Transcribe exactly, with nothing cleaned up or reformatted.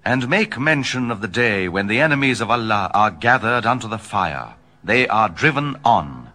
And make mention of the day when the enemies of Allah are gathered unto the fire. They are driven on.